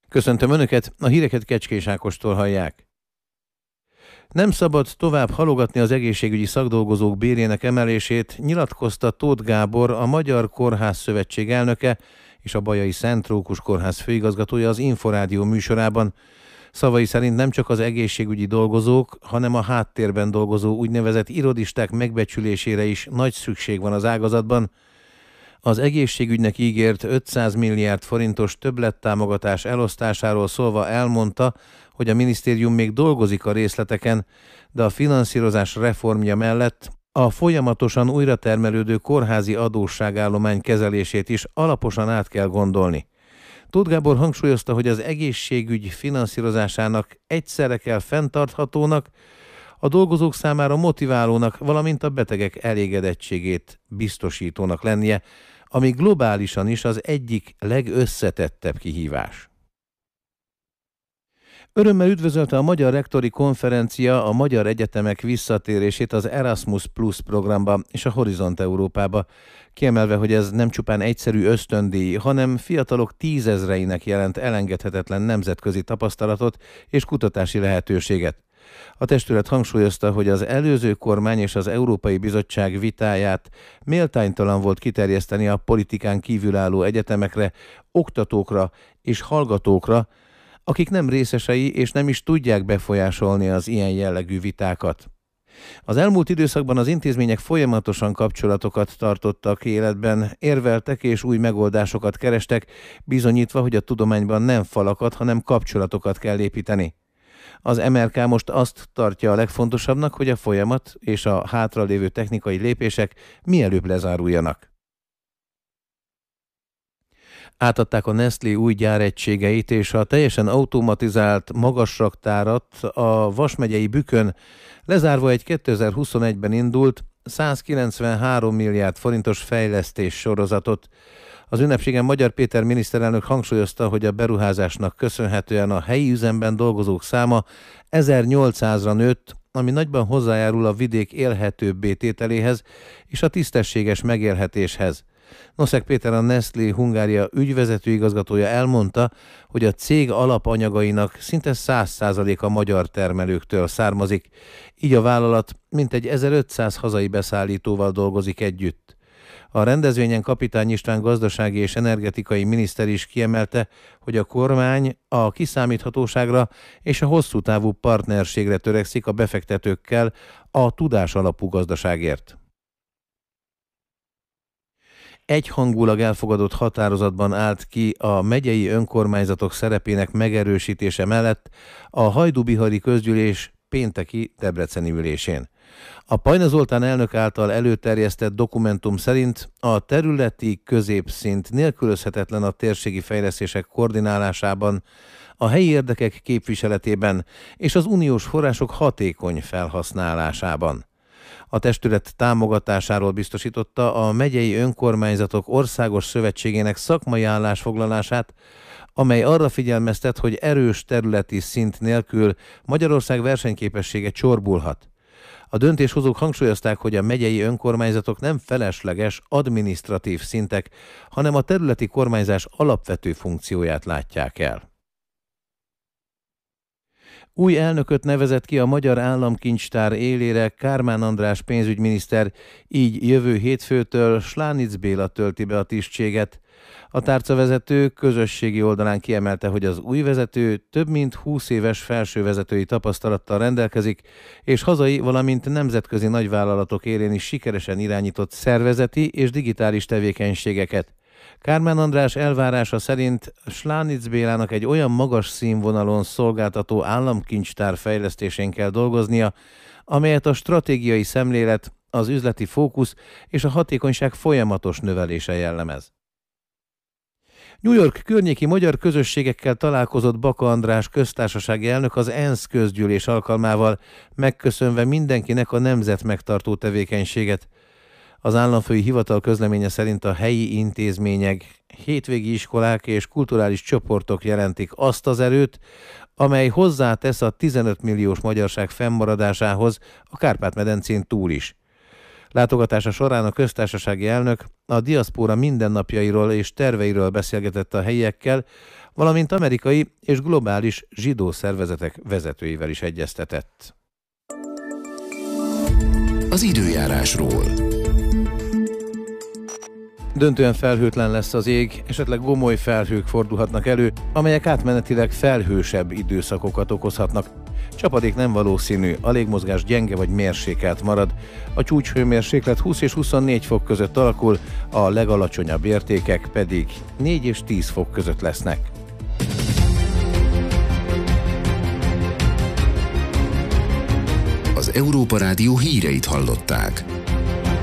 Köszöntöm Önöket, a híreket Kecskés Ákostól hallják. Nem szabad tovább halogatni az egészségügyi szakdolgozók bérjének emelését, nyilatkozta Tóth Gábor, a Magyar Kórház Szövetség elnöke és a Bajai Szent Rókus Kórház főigazgatója az Inforádió műsorában. Szavai szerint nem csak az egészségügyi dolgozók, hanem a háttérben dolgozó úgynevezett irodisták megbecsülésére is nagy szükség van az ágazatban. Az egészségügynek ígért 500 milliárd forintos többlettámogatás elosztásáról szólva elmondta, hogy a minisztérium még dolgozik a részleteken, de a finanszírozás reformja mellett a folyamatosan újratermelődő kórházi adósságállomány kezelését is alaposan át kell gondolni. Tóth Gábor hangsúlyozta, hogy az egészségügy finanszírozásának egyszerre kell fenntarthatónak, a dolgozók számára motiválónak, valamint a betegek elégedettségét biztosítónak lennie, ami globálisan is az egyik legösszetettebb kihívás. Örömmel üdvözölte a Magyar Rektori Konferencia a magyar egyetemek visszatérését az Erasmus Plus programba és a Horizont Európába, kiemelve, hogy ez nem csupán egyszerű ösztöndíj, hanem fiatalok tízezreinek jelent elengedhetetlen nemzetközi tapasztalatot és kutatási lehetőséget. A testület hangsúlyozta, hogy az előző kormány és az Európai Bizottság vitáját méltánytalan volt kiterjeszteni a politikán kívülálló egyetemekre, oktatókra és hallgatókra, akik nem részesei és nem is tudják befolyásolni az ilyen jellegű vitákat. Az elmúlt időszakban az intézmények folyamatosan kapcsolatokat tartottak életben, érveltek és új megoldásokat kerestek, bizonyítva, hogy a tudományban nem falakat, hanem kapcsolatokat kell építeni. Az MRK most azt tartja a legfontosabbnak, hogy a folyamat és a hátralévő technikai lépések mielőbb lezáruljanak. Átadták a Nestlé új gyáregységeit és a teljesen automatizált magasraktárat a Vas megyei Bükön, lezárva egy 2021-ben indult 193 milliárd forintos fejlesztés sorozatot. Az ünnepségen Magyar Péter miniszterelnök hangsúlyozta, hogy a beruházásnak köszönhetően a helyi üzemben dolgozók száma 1800-ra nőtt, ami nagyban hozzájárul a vidék élhetőbbé tételéhez és a tisztességes megélhetéshez. Noszek Péter, a Nestlé Hungária ügyvezető igazgatója elmondta, hogy a cég alapanyagainak szinte 100%-a magyar termelőktől származik, így a vállalat mintegy 1500 hazai beszállítóval dolgozik együtt. A rendezvényen Kapitány István gazdasági és energetikai miniszter is kiemelte, hogy a kormány a kiszámíthatóságra és a hosszú távú partnerségre törekszik a befektetőkkel a tudásalapú gazdaságért. Egyhangulag elfogadott határozatban állt ki a megyei önkormányzatok szerepének megerősítése mellett a hajdúbihari közgyűlés pénteki debreceni ülésén. A Pajna Zoltán elnök által előterjesztett dokumentum szerint a területi középszint nélkülözhetetlen a térségi fejlesztések koordinálásában, a helyi érdekek képviseletében és az uniós források hatékony felhasználásában. A testület támogatásáról biztosította a megyei önkormányzatok országos szövetségének szakmai állásfoglalását, amely arra figyelmeztet, hogy erős területi szint nélkül Magyarország versenyképessége csorbulhat. A döntéshozók hangsúlyozták, hogy a megyei önkormányzatok nem felesleges adminisztratív szintek, hanem a területi kormányzás alapvető funkcióját látják el. Új elnököt nevezett ki a Magyar Államkincstár élére Kármán András pénzügyminiszter, így jövő hétfőtől Slánitz Béla tölti be a tisztséget. A tárcavezető közösségi oldalán kiemelte, hogy az új vezető több mint 20 éves felsővezetői tapasztalattal rendelkezik, és hazai, valamint nemzetközi nagyvállalatok élén is sikeresen irányított szervezeti és digitális tevékenységeket. Kármán András elvárása szerint Slánitz Bélának egy olyan magas színvonalon szolgáltató államkincstár fejlesztésén kell dolgoznia, amelyet a stratégiai szemlélet, az üzleti fókusz és a hatékonyság folyamatos növelése jellemez. New York környéki magyar közösségekkel találkozott Baka András köztársasági elnök az ENSZ közgyűlés alkalmával, megköszönve mindenkinek a nemzetmegtartó tevékenységet. Az államfői hivatal közleménye szerint a helyi intézmények, hétvégi iskolák és kulturális csoportok jelentik azt az erőt, amely hozzátesz a 15 milliós magyarság fennmaradásához a Kárpát-medencén túl is. Látogatása során a köztársasági elnök a diaszpóra mindennapjairól és terveiről beszélgetett a helyiekkel, valamint amerikai és globális zsidó szervezetek vezetőivel is egyeztetett. Az időjárásról. Döntően felhőtlen lesz az ég, esetleg gomoly felhők fordulhatnak elő, amelyek átmenetileg felhősebb időszakokat okozhatnak. Csapadék nem valószínű, a légmozgás gyenge vagy mérsékelt marad. A csúcshőmérséklet 20 és 24 fok között alakul, a legalacsonyabb értékek pedig 4 és 10 fok között lesznek. Az Európa Rádió híreit hallották.